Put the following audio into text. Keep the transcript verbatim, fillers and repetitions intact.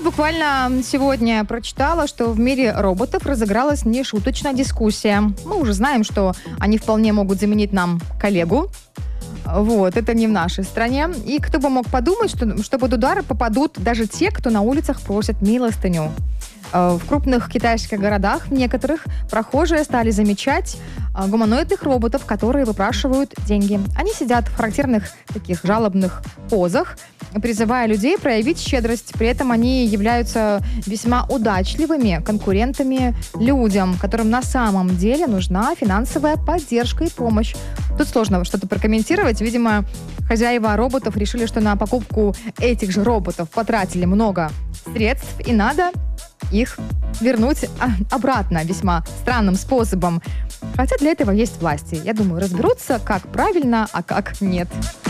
буквально сегодня прочитала, что в мире роботов разыгралась нешуточная дискуссия. Мы уже знаем, что они вполне могут заменить нам коллегу. Вот, это не в нашей стране. И кто бы мог подумать, что, что под удар попадут даже те, кто на улицах просят милостыню. В крупных китайских городах, в некоторых, прохожие стали замечать гуманоидных роботов, которые выпрашивают деньги. Они сидят в характерных таких жалобных позах, призывая людей проявить щедрость. При этом они являются весьма удачливыми конкурентами людям, которым на самом деле нужна финансовая поддержка и помощь. Тут сложно что-то прокомментировать. Видимо, хозяева роботов решили, что на покупку этих же роботов потратили много средств, и надо их вернуть обратно весьма странным способом. Хотя для этого есть власти. Я думаю, разберутся, как правильно, а как нет.